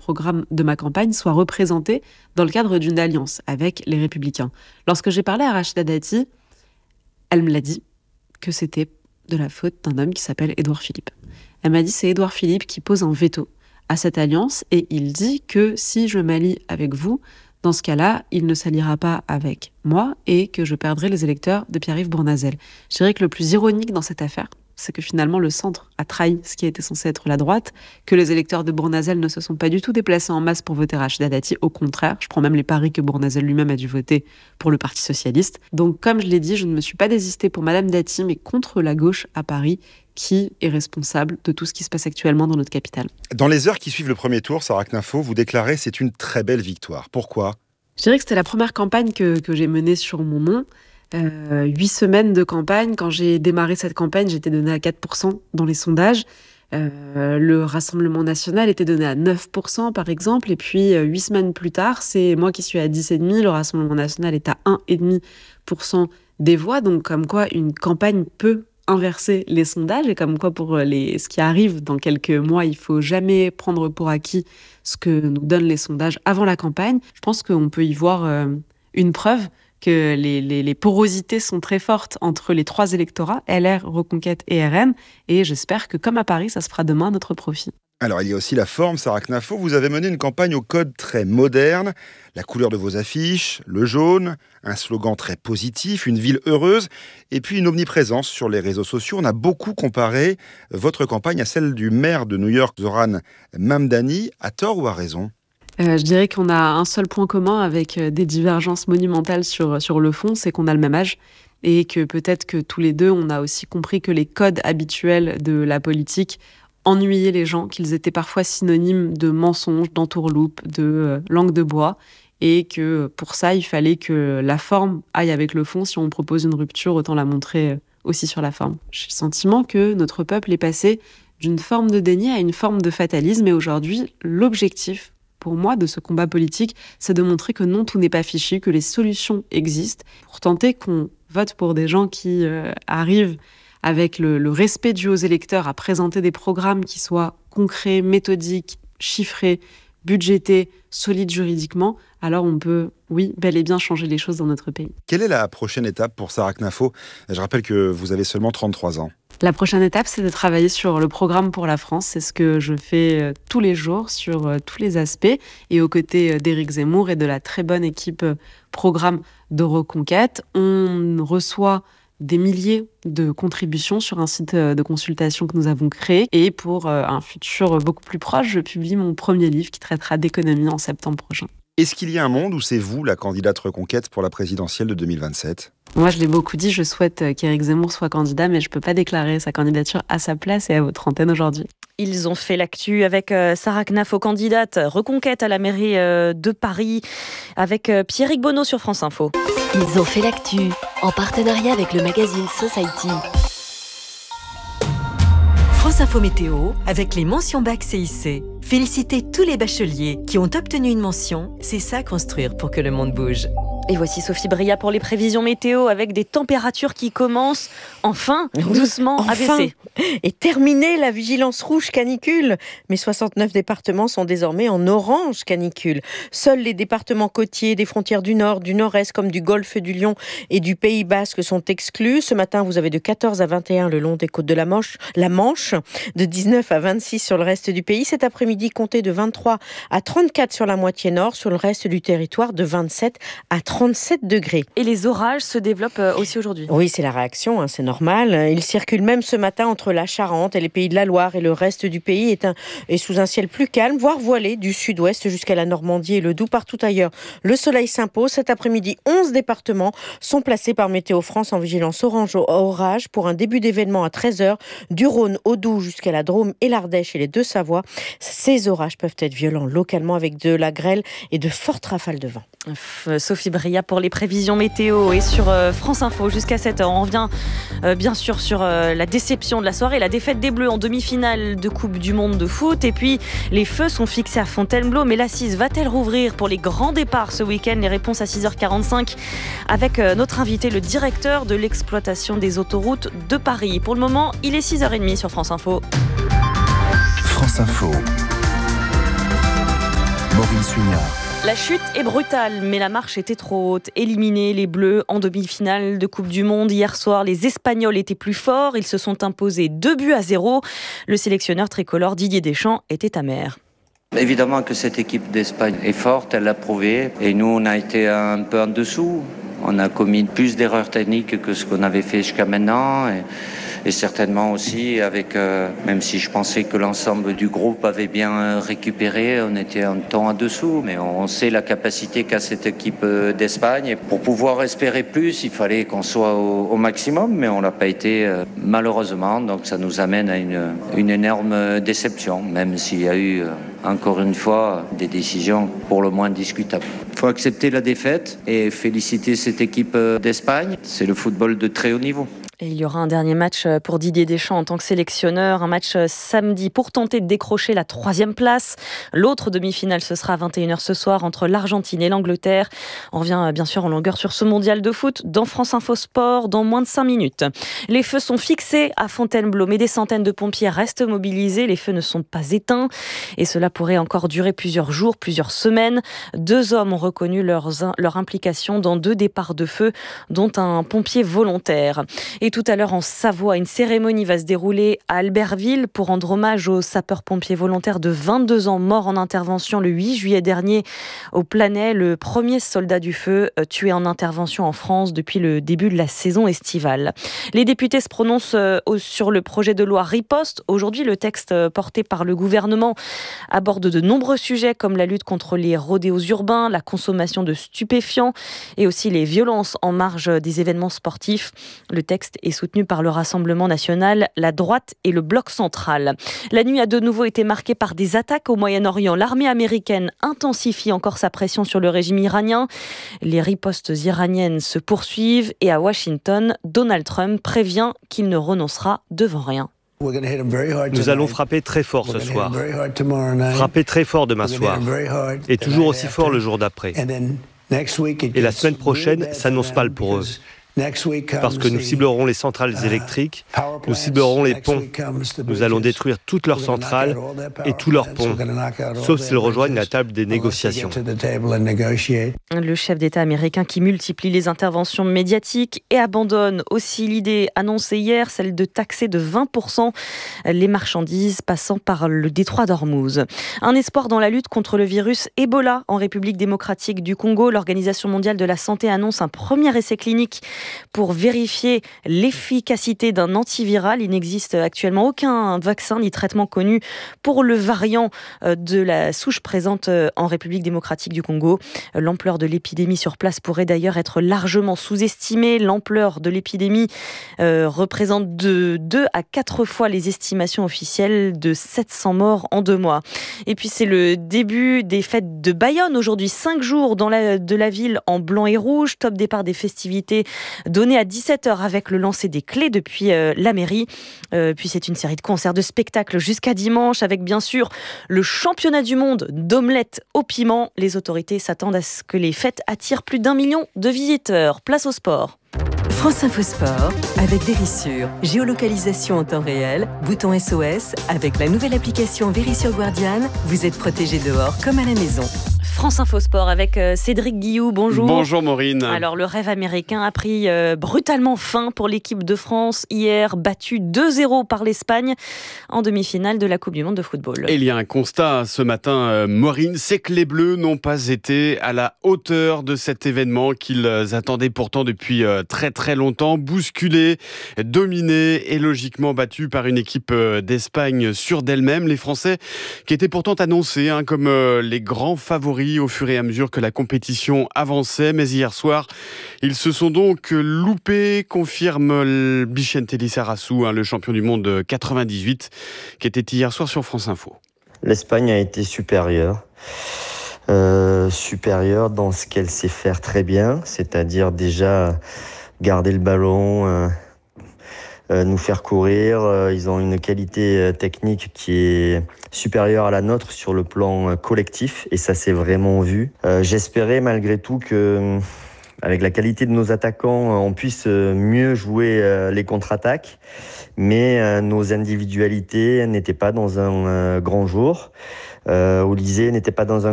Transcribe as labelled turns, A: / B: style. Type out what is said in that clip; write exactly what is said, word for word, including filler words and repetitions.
A: programme de ma campagne soit représenté dans le cadre d'une alliance avec les Républicains. Lorsque j'ai parlé à Rachida Dati, elle me l'a dit que c'était de la faute d'un homme qui s'appelle Édouard Philippe. Elle m'a dit c'est Édouard Philippe qui pose un veto à cette alliance et il dit que si je m'allie avec vous, dans ce cas-là, il ne s'alliera pas avec moi et que je perdrai les électeurs de Pierre-Yves Bournazel. Je dirais que le plus ironique dans cette affaire, c'est que finalement le centre a trahi ce qui était censé être la droite, que les électeurs de Bournazel ne se sont pas du tout déplacés en masse pour voter Rachida Dati. Au contraire, je prends même les paris que Bournazel lui-même a dû voter pour le Parti socialiste. Donc comme je l'ai dit, je ne me suis pas désistée pour Madame Dati, mais contre la gauche à Paris, qui est responsable de tout ce qui se passe actuellement dans notre capitale.
B: Dans les heures qui suivent le premier tour, Sarah Knafo, vous déclarez c'est une très belle victoire. Pourquoi ?
A: Je dirais que c'était la première campagne que, que j'ai menée sur mon nom. Euh, huit semaines de campagne. Quand j'ai démarré cette campagne, j'étais donnée à quatre pour cent dans les sondages. Euh, le Rassemblement national était donné à neuf pour cent, par exemple. Et puis, euh, huit semaines plus tard, c'est moi qui suis à dix virgule cinq pour cent. Le Rassemblement national est à un virgule cinq pour cent des voix. Donc, comme quoi, une campagne peut inverser les sondages. Et comme quoi, pour les, ce qui arrive dans quelques mois, il faut jamais prendre pour acquis ce que nous donnent les sondages avant la campagne. Je pense qu'on peut y voir euh, une preuve que les, les, les porosités sont très fortes entre les trois électorats, L R, Reconquête et R N, et j'espère que, comme à Paris, ça se fera demain à notre profit.
B: Alors, il y a aussi la forme, Sarah Knafo. Vous avez mené une campagne au code très moderne. La couleur de vos affiches, le jaune, un slogan très positif, une ville heureuse, et puis une omniprésence sur les réseaux sociaux. On a beaucoup comparé votre campagne à celle du maire de New York, Zoran Mamdani. À tort ou à raison ?
A: Euh, je dirais qu'on a un seul point commun avec des divergences monumentales sur, sur le fond, c'est qu'on a le même âge et que peut-être que tous les deux, on a aussi compris que les codes habituels de la politique ennuyaient les gens, qu'ils étaient parfois synonymes de mensonges, d'entourloupe, de euh, langue de bois et que pour ça, il fallait que la forme aille avec le fond. Si on propose une rupture, autant la montrer aussi sur la forme. J'ai le sentiment que notre peuple est passé d'une forme de déni à une forme de fatalisme et aujourd'hui, l'objectif pour moi, de ce combat politique, c'est de montrer que non, tout n'est pas fichu, que les solutions existent pour tenter qu'on vote pour des gens qui euh, arrivent avec le, le respect dû aux électeurs à présenter des programmes qui soient concrets, méthodiques, chiffrés, budgétés, solides juridiquement. Alors on peut, oui, bel et bien changer les choses dans notre pays.
B: Quelle est la prochaine étape pour Sarah Knafo ? Je rappelle que vous avez seulement trente-trois ans.
A: La prochaine étape, c'est de travailler sur le programme pour la France. C'est ce que je fais tous les jours sur tous les aspects. Et aux côtés d'Éric Zemmour et de la très bonne équipe programme de Reconquête, on reçoit des milliers de contributions sur un site de consultation que nous avons créé. Et pour un futur beaucoup plus proche, je publie mon premier livre qui traitera d'économie en septembre prochain.
B: Est-ce qu'il y a un monde où c'est vous la candidate Reconquête pour la présidentielle de deux mille vingt-sept ?
A: Moi, je l'ai beaucoup dit, je souhaite qu'Éric Zemmour soit candidat, mais je ne peux pas déclarer sa candidature à sa place et à votre antenne aujourd'hui.
C: Ils ont fait l'actu avec Sarah Knafo, candidate Reconquête à la mairie de Paris, avec Pierrick Bonneau sur France Info.
D: Ils ont fait l'actu en partenariat avec le magazine Society.
E: France Info Météo avec les mentions bac C I C. Félicitez tous les bacheliers qui ont obtenu une mention. C'est ça construire pour que le monde bouge.
C: Et voici Sophie Bria pour les prévisions météo avec des températures qui commencent enfin, doucement
F: enfin.
C: à baisser.
F: Et terminer la vigilance rouge canicule. Mais soixante-neuf départements sont désormais en orange canicule. Seuls les départements côtiers des frontières du Nord, du Nord-Est comme du Golfe du Lion et du Pays Basque sont exclus. Ce matin, vous avez de quatorze à vingt et un le long des côtes de la Manche, la Manche, de dix-neuf à vingt-six sur le reste du pays. Cet après-midi, comptez de vingt-trois à trente-quatre sur la moitié nord, sur le reste du territoire de vingt-sept à trente-sept degrés.
C: Et les orages se développent aussi aujourd'hui.
F: Oui, c'est la réaction, hein, c'est normal. Ils circulent même ce matin entre la Charente et les Pays de la Loire et le reste du pays est, un, est sous un ciel plus calme, voire voilé du sud-ouest jusqu'à la Normandie et le Doubs. Partout ailleurs, le soleil s'impose. Cet après-midi, onze départements sont placés par Météo France en vigilance orange au orage pour un début d'événement à treize heures, du Rhône au Doubs jusqu'à la Drôme et l'Ardèche et les Deux-Savoies. Ces orages peuvent être violents localement avec de la grêle et de fortes rafales de vent.
C: Sophie Bria pour les prévisions météo et sur France Info jusqu'à sept heures. On revient euh, bien sûr sur euh, la déception de la soirée, la défaite des Bleus en demi-finale de Coupe du Monde de foot. Et puis les feux sont fixés à Fontainebleau, mais la Cise va-t-elle rouvrir pour les grands départs ce week-end? Les réponses à six heures quarante-cinq avec euh, notre invité, le directeur de l'exploitation des autoroutes de Paris. Pour le moment, il est six heures trente sur France Info.
G: France Info. Amandine Suignard.
C: La chute est brutale, mais la marche était trop haute. Éliminés, les Bleus en demi-finale de Coupe du Monde. Hier soir, les Espagnols étaient plus forts. Ils se sont imposés deux buts à zéro. Le sélectionneur tricolore Didier Deschamps était amer.
H: Évidemment que cette équipe d'Espagne est forte, elle l'a prouvé. Et nous, on a été un peu en dessous. On a commis plus d'erreurs techniques que ce qu'on avait fait jusqu'à maintenant. Et... Et certainement aussi avec, euh, même si je pensais que l'ensemble du groupe avait bien récupéré, on était un temps en dessous, mais on sait la capacité qu'a cette équipe d'Espagne. Et pour pouvoir espérer plus, il fallait qu'on soit au, au maximum, mais on l'a pas été euh, malheureusement. Donc ça nous amène à une, une énorme déception, même s'il y a eu euh, encore une fois des décisions pour le moins discutables. Il faut accepter la défaite et féliciter cette équipe d'Espagne. C'est le football de très haut niveau.
C: Et il y aura un dernier match pour Didier Deschamps en tant que sélectionneur, un match samedi pour tenter de décrocher la troisième place. L'autre demi-finale, ce sera à vingt et une heures ce soir entre l'Argentine et l'Angleterre. On revient bien sûr en longueur sur ce mondial de foot dans France Info Sport dans moins de cinq minutes. Les feux sont fixés à Fontainebleau, mais des centaines de pompiers restent mobilisés. Les feux ne sont pas éteints et cela pourrait encore durer plusieurs jours, plusieurs semaines. Deux hommes ont reconnu leur, leur implication dans deux départs de feu, dont un pompier volontaire. Et tout à l'heure en Savoie, une cérémonie va se dérouler à Albertville pour rendre hommage aux sapeurs-pompiers volontaires de vingt-deux ans morts en intervention le huit juillet dernier au Planay, le premier soldat du feu tué en intervention en France depuis le début de la saison estivale. Les députés se prononcent sur le projet de loi Riposte. Aujourd'hui, le texte porté par le gouvernement aborde de nombreux sujets comme la lutte contre les rodéos urbains, la consommation de stupéfiants et aussi les violences en marge des événements sportifs. Le texte est soutenu par le Rassemblement national, la droite et le bloc central. La nuit a de nouveau été marquée par des attaques au Moyen-Orient. L'armée américaine intensifie encore sa pression sur le régime iranien. Les ripostes iraniennes se poursuivent et à Washington, Donald Trump prévient qu'il ne renoncera devant rien.
I: Nous allons frapper très fort ce soir, frapper très fort demain soir, et toujours aussi fort le jour d'après. Et la semaine prochaine s'annonce pâle pour eux. Parce que nous ciblerons les centrales électriques, nous ciblerons les ponts. Nous allons détruire toutes leurs centrales et tous leurs ponts, sauf s'ils rejoignent la table des négociations.
C: Le chef d'État américain qui multiplie les interventions médiatiques et abandonne aussi l'idée annoncée hier, celle de taxer de vingt pour cent les marchandises passant par le détroit d'Ormuz. Un espoir dans la lutte contre le virus Ebola en République démocratique du Congo. L'Organisation mondiale de la santé annonce un premier essai clinique pour vérifier l'efficacité d'un antiviral. Il n'existe actuellement aucun vaccin ni traitement connu pour le variant de la souche présente en République démocratique du Congo. L'ampleur de l'épidémie sur place pourrait d'ailleurs être largement sous-estimée. L'ampleur de l'épidémie euh, représente de deux à quatre fois les estimations officielles de sept cents morts en deux mois. Et puis c'est le début des fêtes de Bayonne aujourd'hui. Cinq jours dans la, de la ville en blanc et rouge. Top départ des festivités donné à dix-sept heures avec le lancer des clés depuis euh, la mairie. Euh, puis c'est une série de concerts, de spectacles jusqu'à dimanche avec bien sûr le championnat du monde d'omelette au piment. Les autorités s'attendent à ce que les fêtes attirent plus d'un million de visiteurs. Place au sport.
E: France Info Sport avec Vérissure. Géolocalisation en temps réel, bouton S O S. Avec la nouvelle application Vérissure Guardian, vous êtes protégé dehors comme à la maison.
C: France Info Sport avec Cédric Guillou, bonjour.
J: Bonjour Maureen.
C: Alors le rêve américain a pris euh, brutalement fin pour l'équipe de France hier, battue deux zéro par l'Espagne en demi-finale de la Coupe du Monde de football.
J: Et il y a un constat ce matin, euh, Maureen, c'est que les Bleus n'ont pas été à la hauteur de cet événement qu'ils attendaient pourtant depuis euh, très très longtemps, bousculés, dominés et logiquement battus par une équipe euh, d'Espagne sûre d'elle-même. Les Français qui étaient pourtant annoncés hein, comme euh, les grands favoris au fur et à mesure que la compétition avançait. Mais hier soir, ils se sont donc loupés, confirme Bichente Lizarazu, hein, le champion du monde quatre-vingt-dix-huit, qui était hier soir sur France Info.
K: L'Espagne a été supérieure. Euh, supérieure dans ce qu'elle sait faire très bien, c'est-à-dire déjà garder le ballon, euh, euh, nous faire courir. Euh, ils ont une qualité euh, technique qui est supérieure à la nôtre sur le plan euh, collectif, et ça s'est vraiment vu. Euh, j'espérais malgré tout que, avec la qualité de nos attaquants, on puisse mieux jouer euh, les contre-attaques, mais euh, nos individualités n'étaient pas dans un euh, grand jour. Euh, Olysée n'était pas dans un